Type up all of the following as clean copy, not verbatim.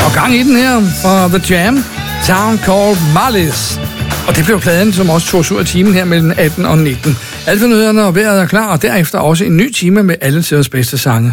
Og gang i den her fra The Jam, Town Called Malice. Og det blev pladen, som også tog os ud af timen her mellem 18 og 19. Alt for nyhederne og vejret er klar, og derefter også en ny time med alle tiders bedste sange.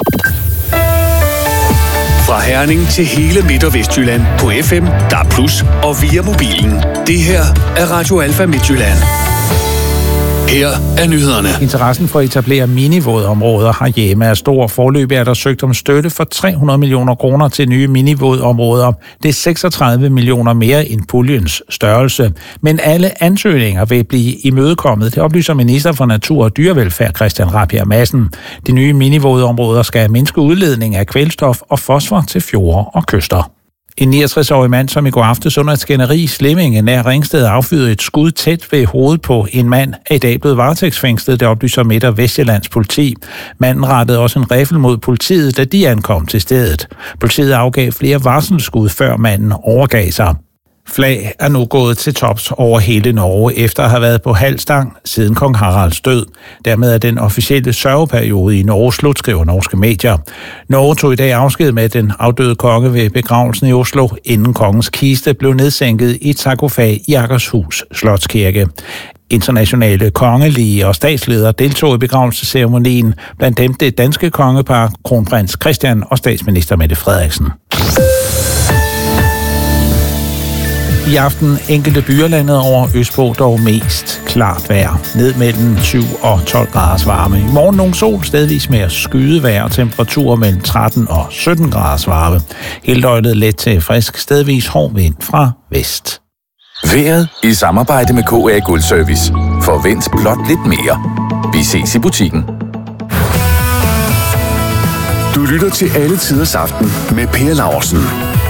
Fra Herning til hele Midt- og Vestjylland på FM, DAB+, og via mobilen. Det her er Radio Alfa Midtjylland. Her er nyhederne. Interessen for at etablere minivådområder herhjemme er stor. Foreløbig er der søgt om støtte for 300 millioner kroner til nye minivådområder. Det er 36 millioner mere end puljens størrelse. Men alle ansøgninger vil blive imødekommet. Det oplyser minister for Natur og Dyrevelfærd Christian Rabjerg Madsen. De nye minivådområder skal mindske udledning af kvælstof og fosfor til fjorde og kyster. En 69-årig mand, som i går aftes under et skænderi i Slimminge nær Ringsted affyrede et skud tæt ved hovedet på en mand, er i dag blevet varetægtsfængslet, det oplyser Midt- og Vestjyllands politi. Manden rettede også en riffel mod politiet, da de ankom til stedet. Politiet afgav flere varselsskud, før manden overgav sig. Flag er nu gået til tops over hele Norge, efter at have været på halv stang siden kong Haralds død. Dermed er den officielle sørgeperiode i Norge slut, skriver norske medier. Norge tog i dag afsked med den afdøde konge ved begravelsen i Oslo, inden kongens kiste blev nedsænket i et sarkofag i Akershus Slotskirke. Internationale kongelige og statsledere deltog i begravelsesceremonien, blandt dem det danske kongepar, kronprins Christian og statsminister Mette Frederiksen. I aften enkelte byer landet over Østpå, dog mest klart vejr. Ned mellem 7 og 12 graders varme. I morgen nogle sol, stedvis mere skydevejr og temperaturer mellem 13 og 17 graders varme. Hele døgnet let til frisk, stedvis hård vind fra vest. Vejret i samarbejde med KA Guldservice. Forvent blot lidt mere. Vi ses i butikken. Du lytter til Alle Tiders Aften med Per Laursen.